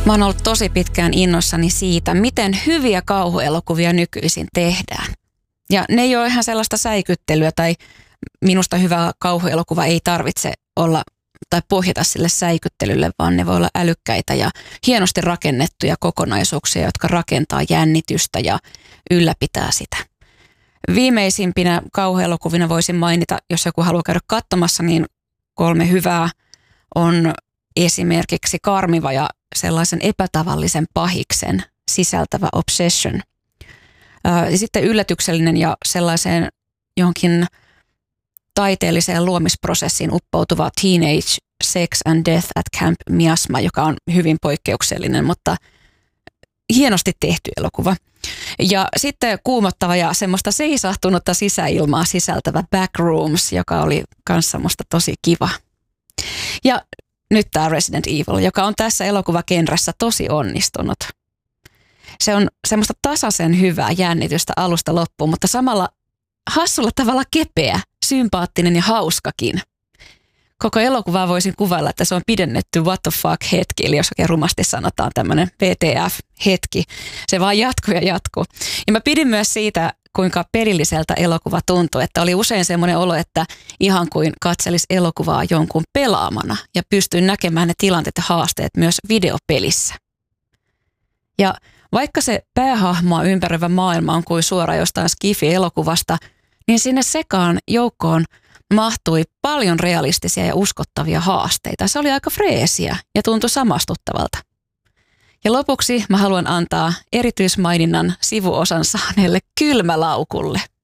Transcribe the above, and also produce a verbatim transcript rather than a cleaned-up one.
Mä oon ollut tosi pitkään innoissani siitä, miten hyviä kauhuelokuvia nykyisin tehdään. Ja ne ei ole ihan sellaista säikyttelyä tai minusta hyvä kauhuelokuva ei tarvitse olla tai pohjata sille säikyttelylle, vaan ne voi olla älykkäitä ja hienosti rakennettuja kokonaisuuksia, jotka rakentaa jännitystä ja ylläpitää sitä. Viimeisimpinä kauhuelokuvina voisin mainita, jos joku haluaa käydä katsomassa, niin kolme hyvää on esimerkiksi Karmiva ja sellaisen epätavallisen pahiksen sisältävä Obsession. Ja sitten yllätyksellinen ja sellaiseen johonkin taiteelliseen luomisprosessiin uppoutuva Teenage Sex and Death at Camp Miasma, joka on hyvin poikkeuksellinen, mutta hienosti tehty elokuva. Ja sitten kuumottava ja semmoista seisahtunutta sisäilmaa sisältävä Backrooms, joka oli myös semmoista tosi kiva. Ja nyt tämä Resident Evil, joka on tässä elokuvagenressä tosi onnistunut. Se on semmoista tasaisen hyvää jännitystä alusta loppuun, mutta samalla hassulla tavalla kepeä, sympaattinen ja hauskakin. Koko elokuvaa voisin kuvailla, että se on pidennetty what the fuck hetki, eli jos oikein rumasti sanotaan tämmöinen W T F-hetki. Se vaan jatkuu ja jatkuu. Ja mä pidin myös siitä, kuinka pelilliseltä elokuva tuntui, että oli usein semmoinen olo, että ihan kuin katselisi elokuvaa jonkun pelaamana ja pystyin näkemään ne tilanteet ja haasteet myös videopelissä. Ja vaikka se päähahmoa ympäröivä maailma on kuin suora jostain skifi-elokuvasta, niin sinne sekaan joukkoon mahtui paljon realistisia ja uskottavia haasteita. Se oli aika freesiä ja tuntui samastuttavalta. Ja lopuksi mä haluan antaa erityismaininnan sivuosan saaneelle Kylmälaukulle.